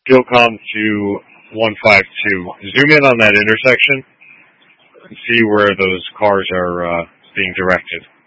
Fuelcom to 152. Zoom in on that intersection and see where those cars are being directed.